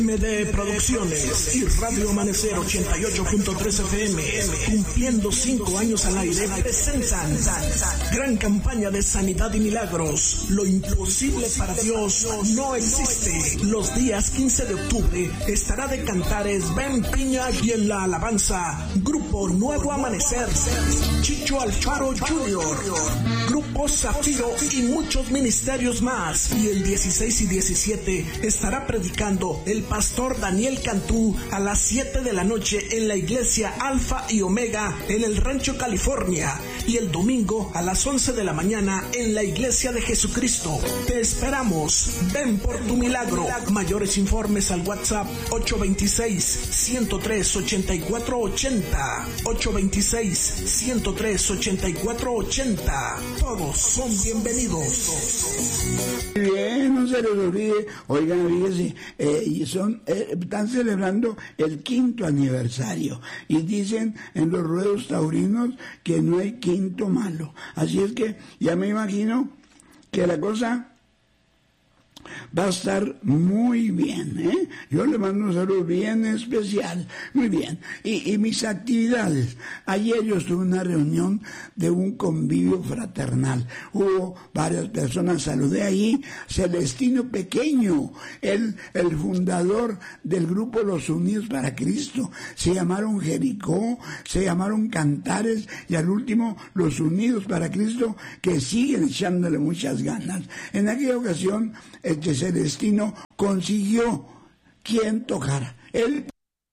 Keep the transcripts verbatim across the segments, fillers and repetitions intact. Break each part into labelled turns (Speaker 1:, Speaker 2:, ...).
Speaker 1: M D Producciones y Radio Amanecer ochenta y ocho punto tres F M, cumpliendo cinco años al aire, presentan gran campaña de sanidad y milagros. Lo imposible para Dios no existe. Los días quince de octubre estará de cantares Ben Piña y en la alabanza, Grupo Nuevo Amanecer, Chicho Alfaro junior, Grupo Zafiro y muchos ministerios más. Y el dieciséis y diecisiete estará predicando el Pastor Daniel Cantú a las siete de la noche en la iglesia Alfa y Omega en el Rancho, California, y el domingo a las once de la mañana en la iglesia de Jesucristo. Te esperamos. Ven por tu milagro. Mayores informes al WhatsApp ocho dos seis, uno cero tres, ocho cuatro ocho cero, ocho dos seis, uno cero tres, ocho cuatro ocho cero. Todos son bienvenidos.
Speaker 2: Bien, no se les olvide, oigan, fíjense, eh, y son, eh, están celebrando el quinto aniversario y dicen en los ruedos taurinos que no hay quinto malo. Así es que ya me imagino que la cosa va a estar muy bien, ¿eh? Yo le mando un saludo bien especial, muy bien. Y, y mis actividades. Ayer yo estuve en una reunión de un convivio fraternal. Hubo varias personas, saludé ahí. Celestino Pequeño, el, el fundador del grupo Los Unidos para Cristo. Se llamaron Jericó, se llamaron Cantares y al último Los Unidos para Cristo, que siguen echándole muchas ganas. En aquella ocasión, este Celestino consiguió quien tocara. Él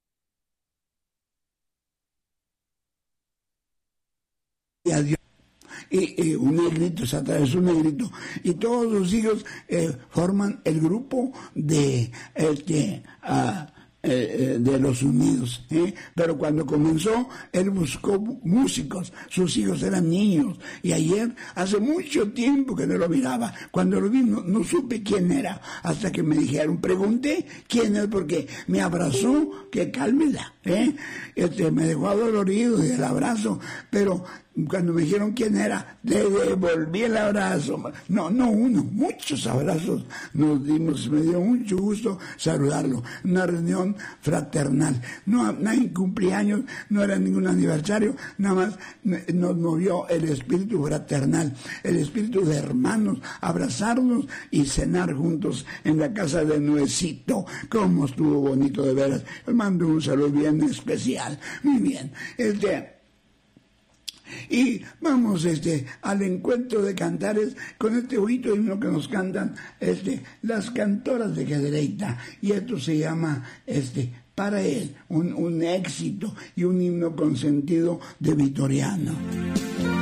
Speaker 2: y, y un negrito, se atravesó un negrito, y todos sus hijos eh, forman el grupo de este uh, Eh, de Los Unidos, ¿eh? Pero cuando comenzó, él buscó músicos, sus hijos eran niños, y ayer, hace mucho tiempo que no lo miraba, cuando lo vi no, no supe quién era, hasta que me dijeron, pregunté quién es, porque me abrazó, que cálmela, ¿eh? Este, me dejó adolorido del abrazo, pero cuando me dijeron quién era, le devolví el abrazo. No, no uno, muchos abrazos nos dimos. Me dio mucho gusto saludarlo. Una reunión fraternal. No, nadie cumpleaños, no era ningún aniversario, nada más nos movió el espíritu fraternal, el espíritu de hermanos, abrazarnos y cenar juntos en la casa de Nuecito. Cómo estuvo bonito, de veras. Les mando un saludo bien especial. Muy bien. Este... Y vamos este al encuentro de cantares con este bonito himno que nos cantan este las cantoras de Cadereyta, y esto se llama este para él un, un éxito y un himno con sentido de vitoriano.